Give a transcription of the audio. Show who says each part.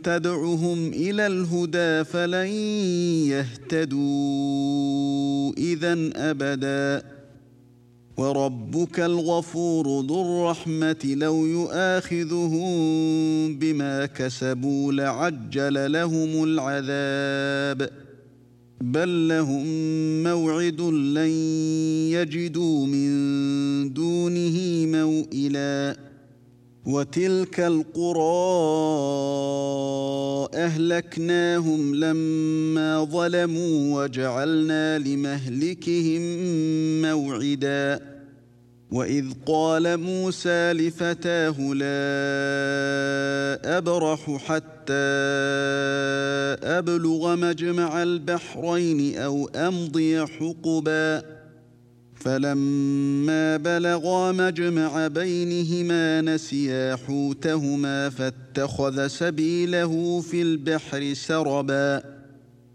Speaker 1: تدعهم إلى الهدى فلن يهتدوا إذًا أبداً. وربك الغفور ذو الرحمة لو يؤاخذهم بما كسبوا لعجل لهم العذاب بل لهم موعد لن يجدوا من دونه موئلا. وتلك القرى أهلكناهم لما ظلموا وجعلنا لمهلكهم موعدا. وإذ قال موسى لفتاه لا أبرح حتى أبلغ مجمع البحرين أو أمضي حقبا فلما بلغا مجمع بينهما نسيا حوتهما فاتخذ سبيله في البحر سربا